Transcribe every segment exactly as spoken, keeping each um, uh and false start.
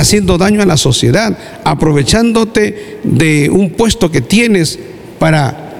haciendo daño a la sociedad, aprovechándote de un puesto que tienes para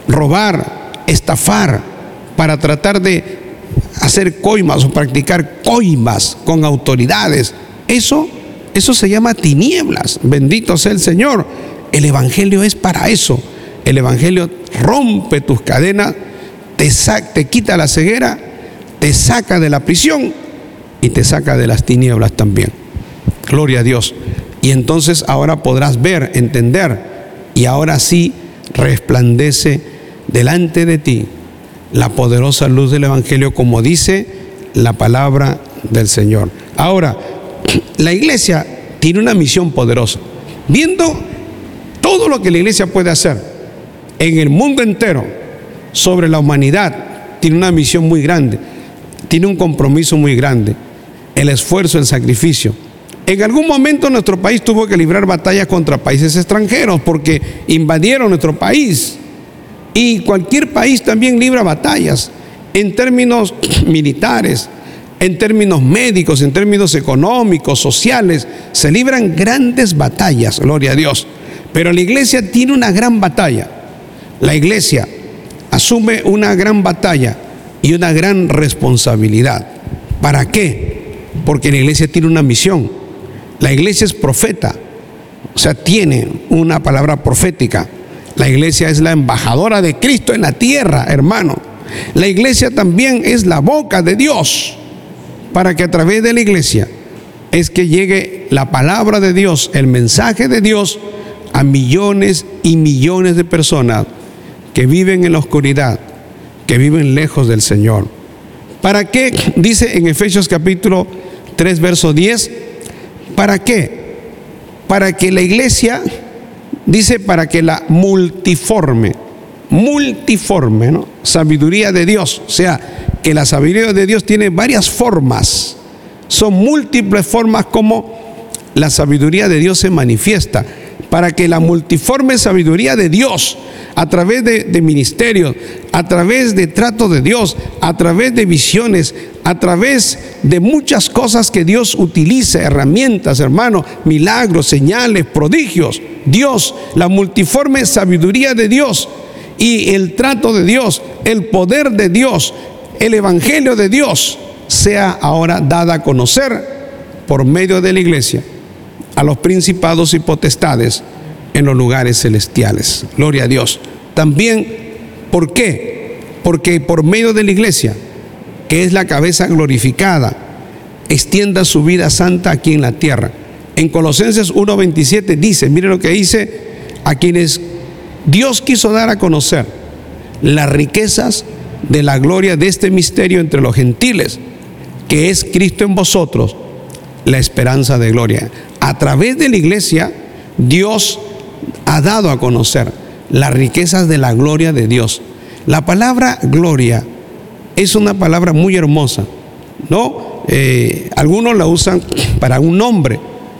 robar, estafar, para tratar de hacer coimas o practicar coimas con autoridades. Eso, eso se llama tinieblas. Bendito sea el Señor. El Evangelio es para eso. El Evangelio rompe tus cadenas, te, saca, te quita la ceguera, te saca de la prisión y te saca de las tinieblas también. Gloria a Dios. Y entonces ahora podrás ver, entender, y ahora sí resplandece delante de ti la poderosa luz del Evangelio, como dice la palabra del Señor. Ahora, la iglesia tiene una misión poderosa. Viendo todo lo que la iglesia puede hacer en el mundo entero sobre la humanidad, tiene una misión muy grande, tiene un compromiso muy grande, el esfuerzo, el sacrificio. En algún momento nuestro país tuvo que librar batallas contra países extranjeros porque invadieron nuestro país. Y cualquier país también libra batallas en términos militares, en términos médicos, en términos económicos, sociales. Se libran grandes batallas, gloria a Dios. Pero la iglesia tiene una gran batalla. La iglesia asume una gran batalla y una gran responsabilidad. ¿Para qué? Porque la iglesia tiene una misión. La iglesia es profeta, o sea, tiene una palabra profética. La iglesia es la embajadora de Cristo en la tierra, hermano. La iglesia también es la boca de Dios, para que a través de la iglesia es que llegue la palabra de Dios, el mensaje de Dios a millones y millones de personas que viven en la oscuridad, que viven lejos del Señor. ¿Para qué? Dice en Efesios capítulo tres, verso diez. ¿Para qué? Para que la iglesia, dice, para que la multiforme, multiforme, ¿no? Sabiduría de Dios, o sea, que la sabiduría de Dios tiene varias formas, son múltiples formas como la sabiduría de Dios se manifiesta. Para que la multiforme sabiduría de Dios, a través de, de ministerios, a través de trato de Dios, a través de visiones, a través de muchas cosas que Dios utiliza, herramientas, hermano, milagros, señales, prodigios. Dios, la multiforme sabiduría de Dios y el trato de Dios, el poder de Dios, el evangelio de Dios, sea ahora dada a conocer por medio de la iglesia a los principados y potestades en los lugares celestiales. Gloria a Dios. También, ¿por qué? Porque por medio de la iglesia, que es la cabeza glorificada, extienda su vida santa aquí en la tierra. En Colosenses uno veintisiete dice, mire lo que dice, a quienes Dios quiso dar a conocer las riquezas de la gloria de este misterio entre los gentiles, que es Cristo en vosotros, la esperanza de gloria. A través de la iglesia, Dios ha dado a conocer las riquezas de la gloria de Dios. La palabra gloria es una palabra muy hermosa, ¿no? Eh, algunos la usan para un nombre,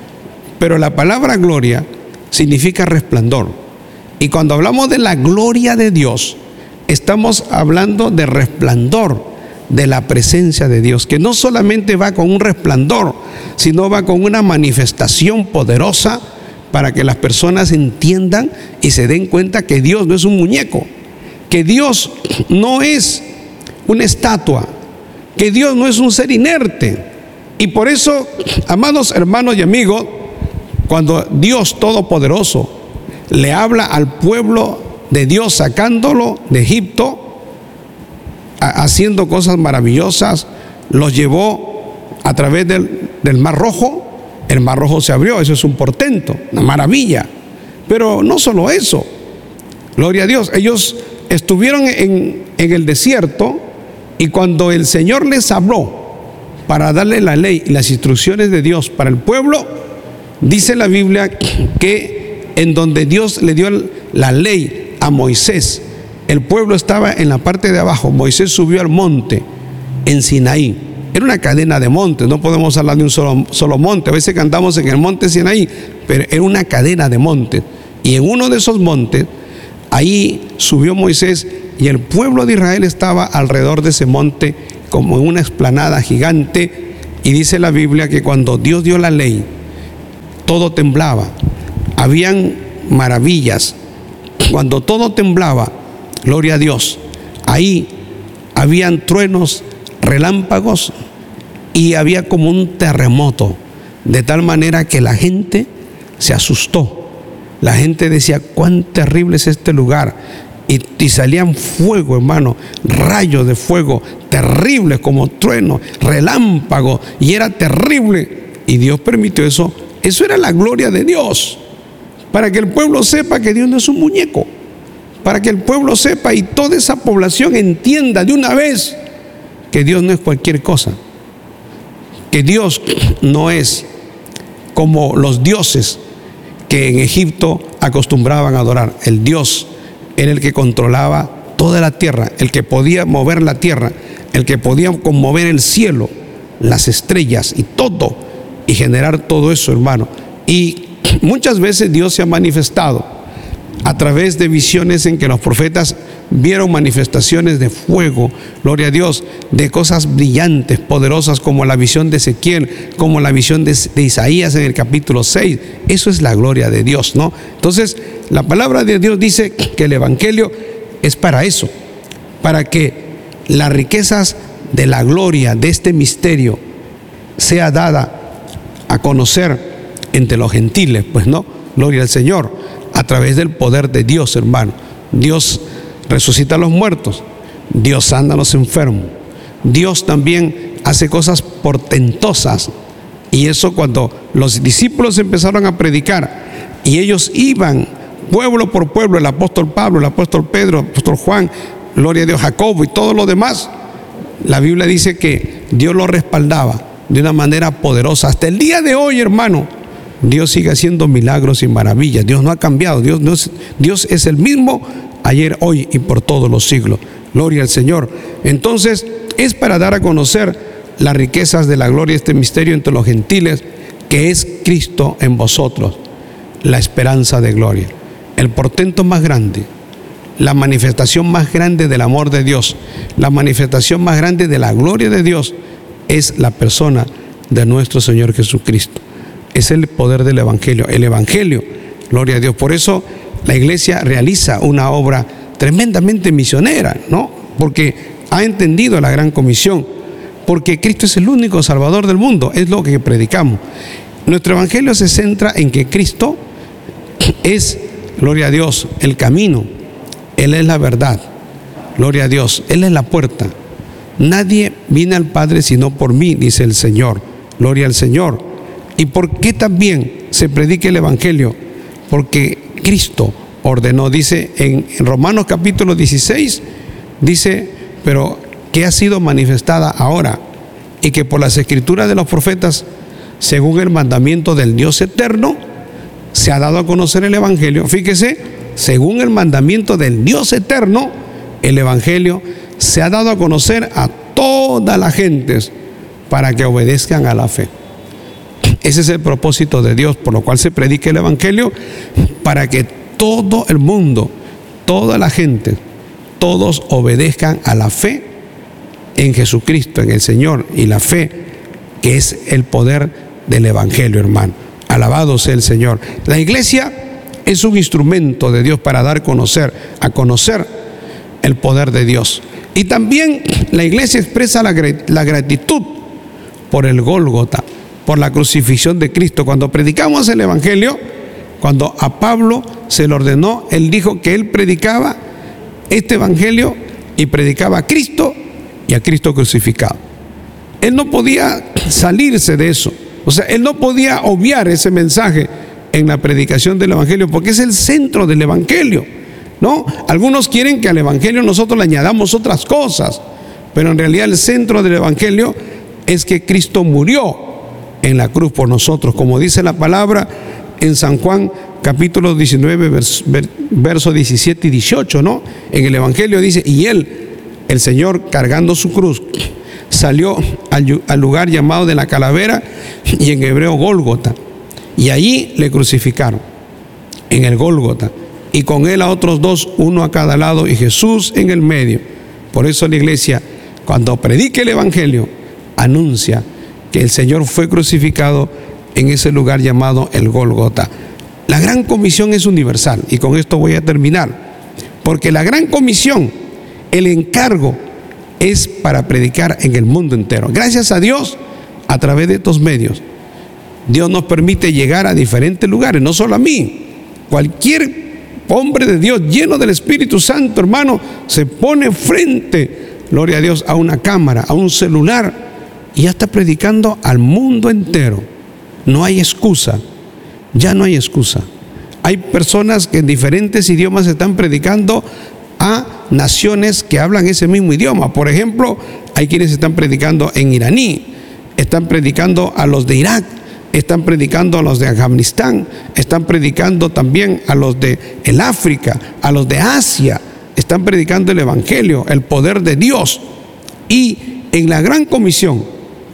pero la palabra gloria significa resplandor. Y cuando hablamos de la gloria de Dios, estamos hablando de resplandor, de la presencia de Dios, que no solamente va con un resplandor, sino va con una manifestación poderosa para que las personas entiendan y se den cuenta que Dios no es un muñeco, que Dios no es una estatua, que Dios no es un ser inerte. Y por eso, amados hermanos y amigos, cuando Dios Todopoderoso le habla al pueblo de Dios sacándolo de Egipto, haciendo cosas maravillosas, los llevó a través del, del Mar Rojo. El Mar Rojo se abrió, eso es un portento, una maravilla. Pero no solo eso, gloria a Dios, ellos estuvieron en, en el desierto, y cuando el Señor les habló para darle la ley y las instrucciones de Dios para el pueblo, dice la Biblia que en donde Dios le dio la ley a Moisés, el pueblo estaba en la parte de abajo. Moisés subió al monte en Sinaí. Era una cadena de montes, no podemos hablar de un solo, solo monte. A veces cantamos en el monte Sinaí, pero era una cadena de montes. Y en uno de esos montes, ahí subió Moisés, y el pueblo de Israel estaba alrededor de ese monte como en una explanada gigante. Y dice la Biblia que cuando Dios dio la ley, todo temblaba. Habían maravillas. Cuando todo temblaba, gloria a Dios, ahí habían truenos, relámpagos, y había como un terremoto, de tal manera que la gente se asustó. La gente decía: cuán terrible es este lugar. Y, y salían fuego, hermano, rayos de fuego terribles como truenos, relámpagos, y era terrible. Y Dios permitió eso. Eso era la gloria de Dios, para que el pueblo sepa que Dios no es un muñeco, para que el pueblo sepa y toda esa población entienda de una vez que Dios no es cualquier cosa, que Dios no es como los dioses que en Egipto acostumbraban a adorar. El Dios era el que controlaba toda la tierra, el que podía mover la tierra, el que podía conmover el cielo, las estrellas y todo, y generar todo eso, hermano. Y muchas veces Dios se ha manifestado a través de visiones en que los profetas vieron manifestaciones de fuego, gloria a Dios, de cosas brillantes, poderosas, como la visión de Ezequiel, como la visión de, de Isaías en el capítulo seis. Eso es la gloria de Dios, ¿no? Entonces, la palabra de Dios dice que el evangelio es para eso, para que las riquezas de la gloria de este misterio sea dada a conocer entre los gentiles, pues no, gloria al Señor, a través del poder de Dios, hermano. Dios resucita a los muertos, Dios sana a los enfermos, Dios también hace cosas portentosas. Y eso, cuando los discípulos empezaron a predicar y ellos iban pueblo por pueblo, el apóstol Pablo, el apóstol Pedro, el apóstol Juan, gloria a Dios, Jacobo y todo lo demás, la Biblia dice que Dios lo respaldaba de una manera poderosa. Hasta el día de hoy, hermano, Dios sigue haciendo milagros y maravillas. Dios no ha cambiado. Dios, no es, Dios es el mismo ayer, hoy y por todos los siglos. Gloria al Señor. Entonces, es para dar a conocer las riquezas de la gloria, este misterio entre los gentiles, que es Cristo en vosotros, la esperanza de gloria. El portento más grande, la manifestación más grande del amor de Dios, la manifestación más grande de la gloria de Dios, es la persona de nuestro Señor Jesucristo. Es el poder del evangelio. El evangelio, gloria a Dios. Por eso la iglesia realiza una obra tremendamente misionera, ¿no? Porque ha entendido la gran comisión, porque Cristo es el único Salvador del mundo. Es lo que predicamos. Nuestro evangelio se centra en que Cristo es, gloria a Dios, el camino. Él es la verdad, gloria a Dios. Él es la puerta. Nadie viene al Padre sino por mí, dice el Señor. Gloria al Señor. ¿Y por qué también se predica el evangelio? Porque Cristo ordenó, dice en Romanos capítulo dieciséis, dice, pero que ha sido manifestada ahora, y que por las escrituras de los profetas, según el mandamiento del Dios eterno, se ha dado a conocer el evangelio. Fíjese, según el mandamiento del Dios eterno, el evangelio se ha dado a conocer a todas las gentes para que obedezcan a la fe. Ese es el propósito de Dios, por lo cual se predica el evangelio, para que todo el mundo, toda la gente, todos obedezcan a la fe en Jesucristo, en el Señor, y la fe que es el poder del evangelio, hermano. Alabado sea el Señor. La iglesia es un instrumento de Dios para dar a conocer, a conocer el poder de Dios. Y también la iglesia expresa la, la gratitud por el Gólgota, por la crucifixión de Cristo. Cuando predicamos el evangelio, cuando a Pablo se le ordenó, él dijo que él predicaba este evangelio y predicaba a Cristo y a Cristo crucificado. Él no podía salirse de eso. O sea, él no podía obviar ese mensaje en la predicación del evangelio, porque es el centro del evangelio, ¿no? Algunos quieren que al evangelio nosotros le añadamos otras cosas, pero en realidad el centro del evangelio es que Cristo murió en la cruz por nosotros, como dice la palabra en San Juan capítulo diecinueve, versos verso diecisiete y dieciocho, ¿no? En el evangelio dice, y él, el Señor, cargando su cruz, salió al, al lugar llamado de la calavera, y en hebreo Gólgota, y allí le crucificaron en el Gólgota, y con él a otros dos, uno a cada lado, y Jesús en el medio. Por eso la iglesia, cuando predique el evangelio, anuncia que el Señor fue crucificado en ese lugar llamado el Gólgota. La gran comisión es universal, y con esto voy a terminar, porque la gran comisión, el encargo, es para predicar en el mundo entero. Gracias a Dios, a través de estos medios, Dios nos permite llegar a diferentes lugares, no solo a mí. Cualquier hombre de Dios lleno del Espíritu Santo, hermano, se pone frente, gloria a Dios, a una cámara, a un celular, y ya está predicando al mundo entero. No hay excusa, ya no hay excusa. Hay personas que en diferentes idiomas están predicando a naciones que hablan ese mismo idioma. Por ejemplo, hay quienes están predicando en iraní, están predicando a los de Irak, están predicando a los de Afganistán, están predicando también a los de el África, a los de Asia, están predicando el Evangelio, el poder de Dios. Y en la gran comisión,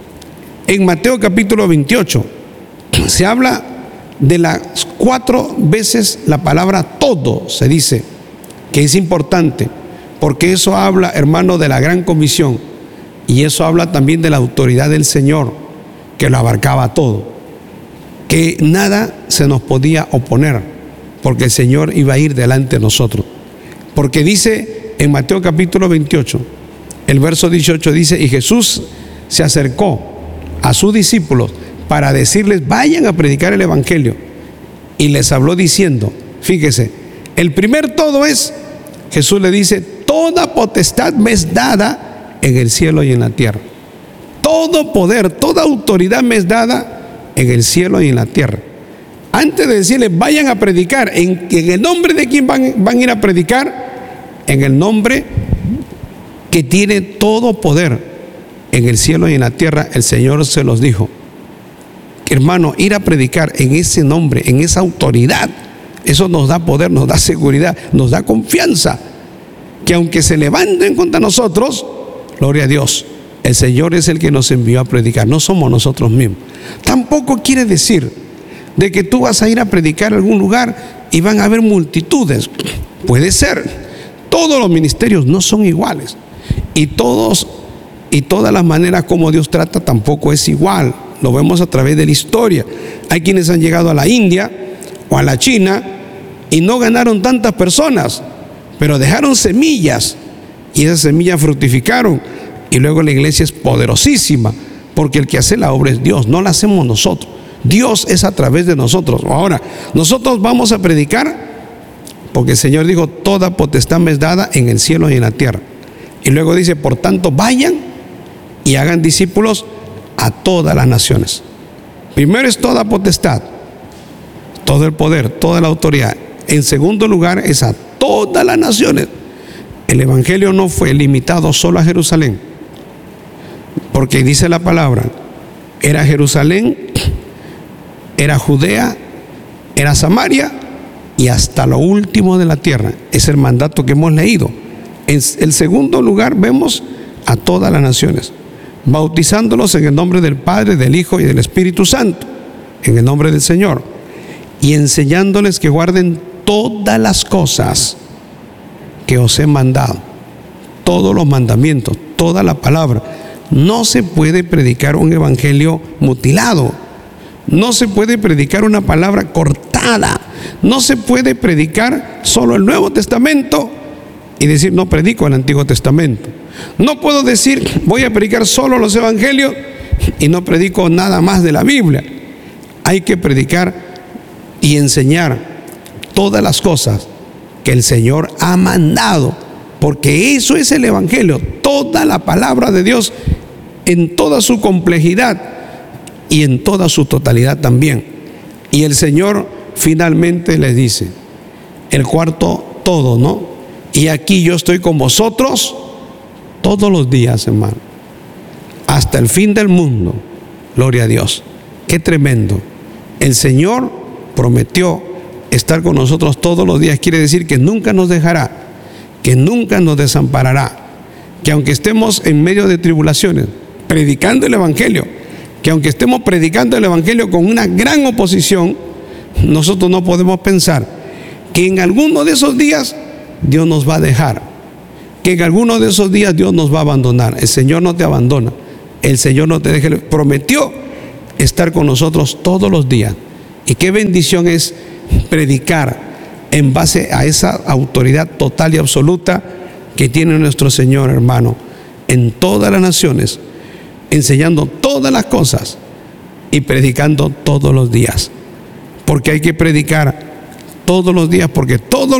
en Mateo capítulo veintiocho, se habla de las cuatro veces la palabra todo, se dice, que es importante, porque eso habla, hermano, de la gran comisión, y eso habla también de la autoridad del Señor, que lo abarcaba todo, que nada se nos podía oponer, porque el Señor iba a ir delante de nosotros. Porque dice en Mateo capítulo veintiocho, el verso dieciocho dice: y Jesús se acercó a sus discípulos para decirles: vayan a predicar el Evangelio, y les habló diciendo, fíjese, el primer todo es, Jesús le dice: toda potestad me es dada en el cielo y en la tierra. Todo poder, toda autoridad me es dada en el cielo y en la tierra. Antes de decirles vayan a predicar, ¿en, en el nombre de quién van, van a ir a predicar? En el nombre que tiene todo poder en el cielo y en la tierra. El Señor se los dijo. Hermano, ir a predicar en ese nombre, en esa autoridad, eso nos da poder, nos da seguridad, nos da confianza, que aunque se levanten contra nosotros, gloria a Dios, el Señor es el que nos envió a predicar, no somos nosotros mismos. Tampoco quiere decir de que tú vas a ir a predicar a algún lugar y van a haber multitudes. Puede ser. Todos los ministerios no son iguales, y todos y todas las maneras como Dios trata tampoco es igual. Lo vemos a través de la historia. Hay quienes han llegado a la India o a la China y no ganaron tantas personas, pero dejaron semillas, y esas semillas fructificaron, y luego la iglesia es poderosísima, porque el que hace la obra es Dios, no la hacemos nosotros. Dios es a través de nosotros. Ahora, nosotros vamos a predicar porque el Señor dijo: toda potestad me es dada en el cielo y en la tierra. Y luego dice: por tanto, vayan y hagan discípulos a todas las naciones. Primero es toda potestad, todo el poder, toda la autoridad. En segundo lugar es a todas las naciones. El Evangelio no fue limitado solo a Jerusalén, porque dice la palabra, era Jerusalén, era Judea, era Samaria y hasta lo último de la tierra. Es el mandato que hemos leído. En el segundo lugar vemos a todas las naciones, bautizándolos en el nombre del Padre, del Hijo y del Espíritu Santo, en el nombre del Señor, y enseñándoles que guarden todas las cosas que os he mandado, todos los mandamientos, toda la palabra. No se puede predicar un evangelio mutilado, no se puede predicar una palabra cortada, no se puede predicar solo el Nuevo Testamento y decir no predico el Antiguo Testamento. No puedo decir voy a predicar solo los evangelios y no predico nada más de la Biblia. Hay que predicar y enseñar todas las cosas que el Señor ha mandado, porque eso es el evangelio, toda la palabra de Dios en toda su complejidad y en toda su totalidad también. Y el Señor finalmente les dice, el cuarto todo, ¿no? Y aquí yo estoy con vosotros todos los días, hermano, hasta el fin del mundo. Gloria a Dios. Qué tremendo. El Señor prometió estar con nosotros todos los días. Quiere decir que nunca nos dejará, que nunca nos desamparará, que aunque estemos en medio de tribulaciones predicando el evangelio, que aunque estemos predicando el evangelio con una gran oposición, nosotros no podemos pensar que en alguno de esos días Dios nos va a dejar, que en alguno de esos días Dios nos va a abandonar. El Señor no te abandona, el Señor no te deja. Prometió estar con nosotros todos los días. Y qué bendición es predicar en base a esa autoridad total y absoluta que tiene nuestro Señor, hermano, en todas las naciones, enseñando todas las cosas y predicando todos los días. Porque hay que predicar todos los días, porque todos